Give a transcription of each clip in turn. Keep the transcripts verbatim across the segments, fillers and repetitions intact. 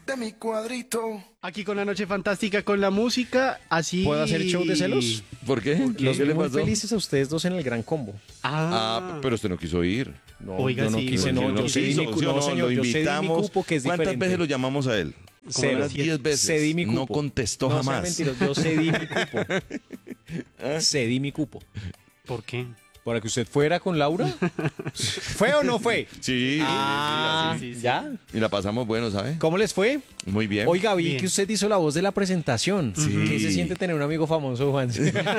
de mi cuadrito. Aquí con la noche fantástica, con la música, así... ¿Puedo hacer show de celos? ¿Por qué? Los ¿Qué vi le muy pasó? felices a ustedes dos en el Gran Combo. Ah, Ah, pero usted no quiso ir. No, Oiga, yo no sí, quise, ¿por no, qué no yo cedí quiso? mi cupo, ¿Sí o no, no? señor, Lo yo cedí mi invitamos. cupo, que es ¿Cuántas diferente. veces lo llamamos a él? Como Cero. unas diez veces. Cedí mi cupo. No contestó No sean jamás. mentirosos, yo cedí mi cupo. Cedí mi cupo. ¿por qué? ¿Para que usted fuera con Laura? ¿Fue o no fue? Sí, Ah, sí, sí, sí, sí. ¿ya? así. Y la pasamos bueno, ¿sabe? ¿Cómo les fue? Muy bien. Oiga, vi Bien. que usted hizo la voz de la presentación. Sí. ¿Qué se siente tener un amigo famoso, Juan?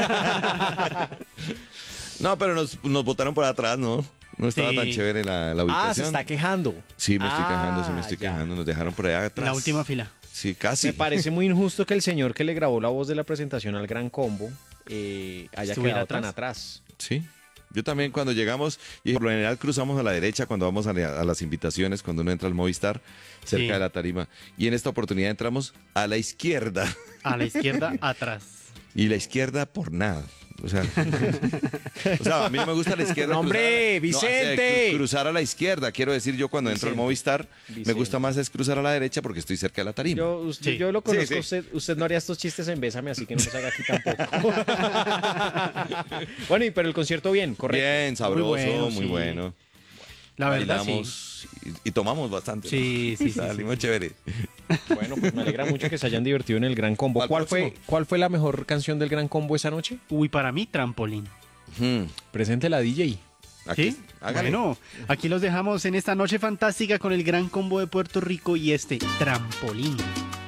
No, pero nos, nos botaron por atrás, ¿no? No estaba Sí. tan chévere la, la ubicación. Ah, se está quejando. Sí, me estoy Ah, quejando, sí me estoy ya. quejando. Nos dejaron por allá atrás. En la última fila. Sí, casi. Me parece muy injusto que el señor que le grabó la voz de la presentación al Gran Combo eh, haya ¿Estuviera quedado tan atrás? atrás. Sí. Yo también cuando llegamos, y por lo general cruzamos a la derecha cuando vamos a, la- a las invitaciones, cuando uno entra al Movistar, cerca Sí. de la tarima. Y en esta oportunidad entramos a la izquierda. A la izquierda, atrás. Y la izquierda por nada. O sea, o sea, a mí no me gusta la izquierda. No, hombre, cruzar a- no, Vicente. cru- cruzar a la izquierda. Quiero decir, yo cuando entro al Vicente. Movistar, me Vicente. gusta más es cruzar a la derecha porque estoy cerca de la tarima. Yo, usted- Sí. yo lo conozco, Sí, sí. Usted, usted no haría estos chistes en Bésame, así que no los haga aquí tampoco. Bueno, y pero el concierto bien, correcto. Bien, sabroso, muy bueno, bueno. sí. La verdad, sí. Bailamos y, y tomamos bastante. Sí, sí, sí, Salimos chévere. Bueno, pues me alegra mucho que se hayan divertido en el Gran Combo. Al ¿Cuál fue, próximo. ¿Cuál fue la mejor canción del Gran Combo esa noche? Uy, para mí, trampolín. Hmm, Presente la D J. aquí, ¿Sí? hágale. Bueno, aquí los dejamos en esta noche fantástica con el Gran Combo de Puerto Rico y este trampolín.